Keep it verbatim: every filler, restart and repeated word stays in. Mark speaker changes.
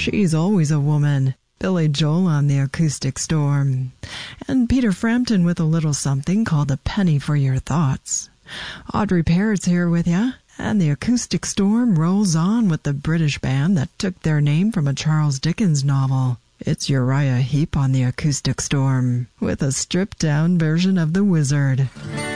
Speaker 1: She's Always a Woman, Billy Joel on the Acoustic Storm, and Peter Frampton with a little something called A Penny for Your Thoughts. Audrey Parrott's here with ya, and the Acoustic Storm rolls on with the British band that took their name from a Charles Dickens novel. It's Uriah Heep on the Acoustic Storm, with a stripped-down version of The Wizard.